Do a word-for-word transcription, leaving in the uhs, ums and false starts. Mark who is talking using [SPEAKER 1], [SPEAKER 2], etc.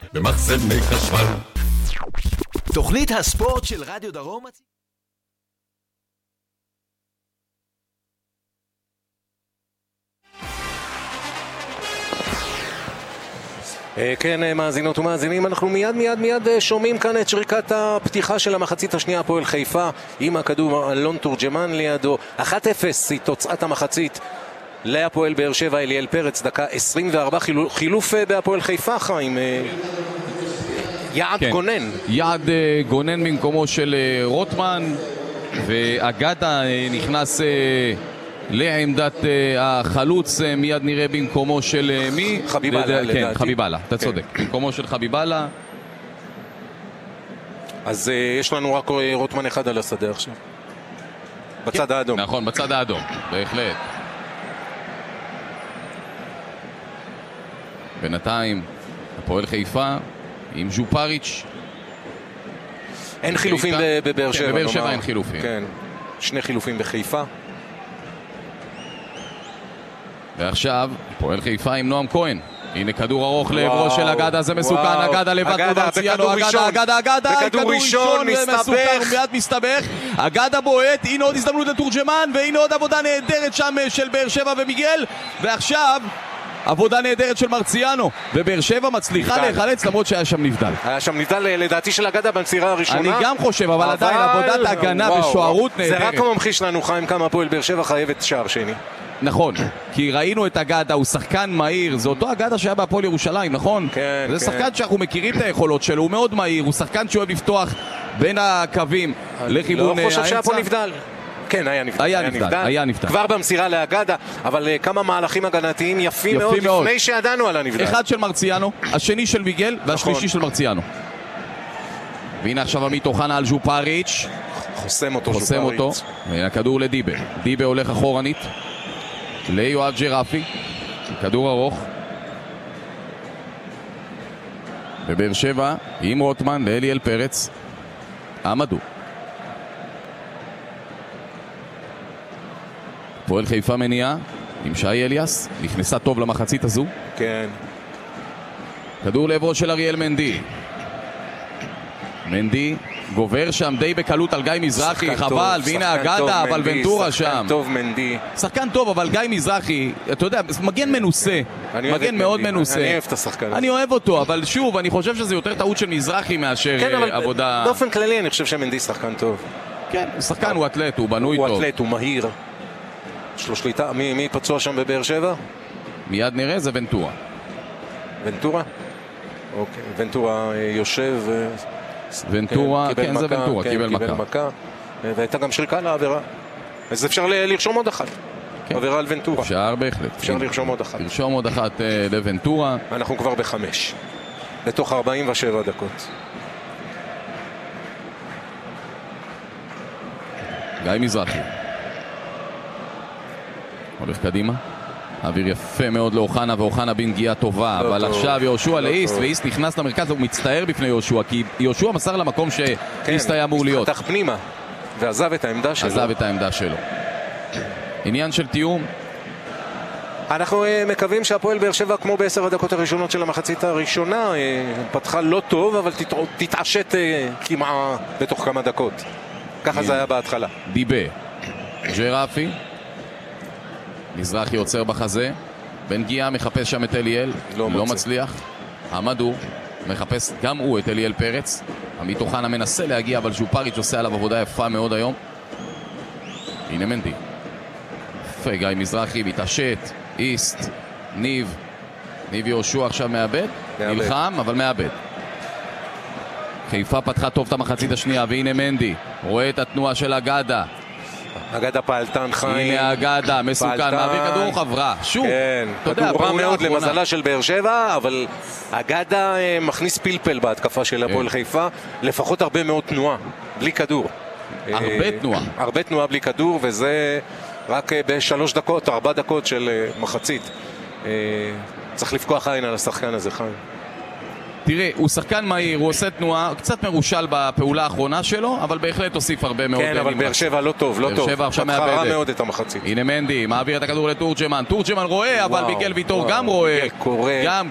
[SPEAKER 1] במחסני חשמל.
[SPEAKER 2] תוכנית הספורט של רדיו דרום.
[SPEAKER 3] כן, מאזינות ומאזינים, אנחנו מיד מיד מיד שומעים כאן את שריקת הפתיחה של המחצית השנייה. הפועל חיפה עם הכדור, אלון תורג'מן לידו. אחת אפס היא תוצאת המחצית להפועל באר שבע. אליאל פרץ, דקה עשרים וארבע, חילוף בהפועל חיפה, חיים. יעד כן. גונן
[SPEAKER 4] יעד גונן במקומו של רוטמן, ואגדה נכנס לעמדת החלוץ, מיד נראה במקומו של מי?
[SPEAKER 3] חביבאללה, לדעתי.
[SPEAKER 4] כן, חביבאללה, אתה
[SPEAKER 3] כן.
[SPEAKER 4] צודק. במקומו של חביבאללה.
[SPEAKER 3] אז יש לנו רק רוטמן אחד על השדה עכשיו. בצד כן. האדום.
[SPEAKER 4] נכון, בצד האדום, בהחלט. בינתיים, הפועל חיפה עם ז'ופריץ'.
[SPEAKER 3] אין חילופים בבאר שבע.
[SPEAKER 4] בבאר שבע אין חילופים.
[SPEAKER 3] כן, שני חילופים בחיפה.
[SPEAKER 4] ועכשיו, פועל חיפה עם נועם כהן. הנה כדור ארוך לעברו של אגדה, זה מסוכן, אגדה לבד מול מרציאנו, אגדה, אגדה, אגדה,
[SPEAKER 3] בכדור ראשון, מסתבך.
[SPEAKER 4] מיד מסתבך, אגדה בועט, הנה עוד הזדמנות לתורג'מן, והנה עוד עבודה נהדרת שם של באר שבע ומיגל, ועכשיו עבודה נהדרת של מרציאנו, ובאר שבע מצליחה להיחלץ למרות שהיה שם נבדל.
[SPEAKER 3] היה שם נבדל לדעתי של אגדה במסירה הראשונה.
[SPEAKER 4] אני גם חושב, אבל עדיין עבודת הגנה ושוערות נהדרת.
[SPEAKER 3] זה רק ממחיש לנו, חיים, כמה הפועל באר שבע חייבת שער שני.
[SPEAKER 4] נכון, כי ראינו את אגדה, הוא שחקן מהיר, זה אותו אגדה שהיה בהפועל ירושלים, נכון?
[SPEAKER 3] כן,
[SPEAKER 4] זה
[SPEAKER 3] כן.
[SPEAKER 4] שחקן שאנחנו מכירים את היכולות שלו, הוא מאוד מהיר, הוא שחקן שאוהב לפתוח בין הקווים לכיוון האמצע.
[SPEAKER 3] לא חושב שהיה פה נבדל. כן, היה נבדל.
[SPEAKER 4] היה נבדל, היה נבדל.
[SPEAKER 3] כבר במסירה לאגדה, אבל uh, כמה מהלכים הגנתיים יפים מאוד,
[SPEAKER 4] מאוד
[SPEAKER 3] לפני שידענו על הנבדל.
[SPEAKER 4] אחד של מרציאנו, השני של מיגל, והשלישי
[SPEAKER 3] נכון.
[SPEAKER 4] של מרציאנו. והנה עכשיו עמית אוחנה על ז'ופריץ'.
[SPEAKER 3] חוסם אותו
[SPEAKER 4] חוסם
[SPEAKER 3] ז'ופריץ'.
[SPEAKER 4] אותו, והנה הכדור לדיבה. דיבה הולך אחורנית. ליואב ג'רפי, כדור ארוך בבאר שבע עם רוטמן לאליאל פרץ. עמדו פועל חיפה מניעה עם שי אליאס, נכנסה טוב למחצית הזו.
[SPEAKER 3] כן.
[SPEAKER 4] כדור לעברו של אריאל מנדי, מנדי גובר שם די בקלות על גיא מזרחי, חבל, והנה אגדה, אבל ונטורה שם.
[SPEAKER 3] שחקן טוב מנדי.
[SPEAKER 4] שחקן טוב, אבל גיא מזרחי, אתה יודע, מגן מנוסה, מגן מאוד מנוסה.
[SPEAKER 3] אני אוהב את השחקן.
[SPEAKER 4] אני אוהב אותו, אבל שוב, אני חושב שזה יותר טעות של מזרחי מאשר עבודה...
[SPEAKER 3] באופן כללי אני חושב שמנדי שחקן טוב.
[SPEAKER 4] כן, שחקן, הוא אתלט, הוא בנוי טוב.
[SPEAKER 3] הוא אתלט, הוא מהיר. יש לו שליטה. מי פצוע שם בבאר שבע?
[SPEAKER 4] מיד נראה, זה ונטורה.
[SPEAKER 3] ונטורה? אוקיי, ונטורה יושב...
[SPEAKER 4] ונטורה, כן, זה ונטורה, קיבל מכה.
[SPEAKER 3] והייתה גם שריקה לעבירה. אז אפשר לרשום עוד אחת. עבירה על ונטורה.
[SPEAKER 4] אפשר בהחלט.
[SPEAKER 3] אפשר לרשום עוד אחת.
[SPEAKER 4] לרשום עוד אחת לוונטורה.
[SPEAKER 3] אנחנו כבר בחמש. לתוך ארבעים ושבע דקות.
[SPEAKER 4] גיא מזרחי. הולך קדימה. אוויר יפה מאוד לאוחנה, ואוחנה בנגיעה טובה, אבל עכשיו יהושע לאיסט, ואיסט נכנס למרכז, הוא מצטער בפני יהושע, כי יהושע מסר למקום שאיסט היה אמור להיות.
[SPEAKER 3] פתח פנימה, ועזב את העמדה שלו.
[SPEAKER 4] עזב את העמדה שלו. עניין של תיאום.
[SPEAKER 3] אנחנו מקווים שהפועל באר שבע, כמו בעשר הדקות הראשונות של המחצית הראשונה, פתחה לא טוב, אבל תתעשת כמעט בתוך כמה דקות. ככה זה היה בהתחלה.
[SPEAKER 4] דיבה, ג'רפי, מזרחי עוצר בחזה, בנגיעה מחפש שם את אליאל, לא, לא מצליח. עמדו, מחפש גם הוא את אליאל פרץ. עמית אוחנה מנסה להגיע, אבל ז'ופריץ' עושה עליו עבודה יפה מאוד היום. הנה מנדי. יפה, גיא מזרחי מתעשת, איסט, ניב. ניב יהושע עכשיו מאבד, נלחם, אבל מאבד. חיפה פתחה טוב את המחצית השנייה, והנה מנדי, רואה את התנועה של אגדה.
[SPEAKER 3] אגדה פעלתן חיים.
[SPEAKER 4] הנה אגדה, מסוכן, מעביר כדור חברה. שוב,
[SPEAKER 3] כן, כדור רע מאוד למזלה של באר שבע, אבל אגדה מכניס פלפל בהתקפה של הפועל חיפה, לפחות הרבה מאוד תנועה, בלי כדור.
[SPEAKER 4] הרבה תנועה.
[SPEAKER 3] הרבה תנועה בלי כדור, וזה רק בשלוש דקות, ארבע דקות של מחצית. צריך לפקוח עין על השחקן הזה, חיים.
[SPEAKER 4] תראה, הוא שחקן מהיר, הוא עושה תנועה, קצת מרושל בפעולה האחרונה שלו, אבל בהחלט הוסיף הרבה מאוד.
[SPEAKER 3] כן, אבל באר שבע לא טוב, לא טוב.
[SPEAKER 4] באר שבע עכשיו מאבדת.
[SPEAKER 3] פתחה רע מאוד את המחצית.
[SPEAKER 4] הנה מנדי, מעביר את הכדור לתורג'מן. תורג'מן רואה, אבל ביגל ויטור גם רואה. גם